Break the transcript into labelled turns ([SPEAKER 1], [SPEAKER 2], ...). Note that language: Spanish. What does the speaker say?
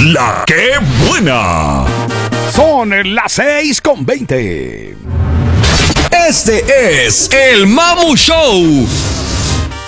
[SPEAKER 1] La que buena. Son las 6:20.
[SPEAKER 2] Este es el Mamu Show.